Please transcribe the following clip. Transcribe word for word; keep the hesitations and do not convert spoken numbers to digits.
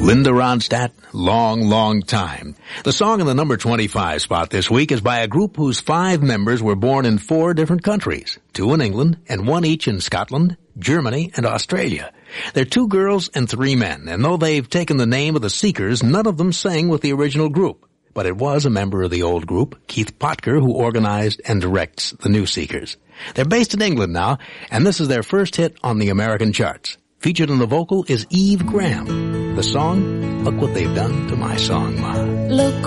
Linda Ronstadt, Long, Long Time. The song in the number twenty-five spot this week is by a group whose five members were born in four different countries, two in England and one each in Scotland, Germany, and Australia. They're two girls and three men, and though they've taken the name of the Seekers, none of them sang with the original group. But it was a member of the old group, Keith Potker, who organized and directs the new Seekers. They're based in England now, and this is their first hit on the American charts. Featured on the vocal is Eve Graham. The song, Look What They've Done to My Song, Ma. Look